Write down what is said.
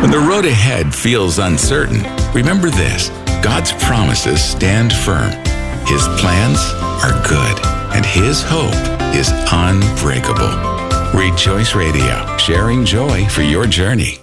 When the road ahead feels uncertain, remember this: God's promises stand firm. His plans are good, and His hope is unbreakable. Rejoice Radio, sharing joy for your journey.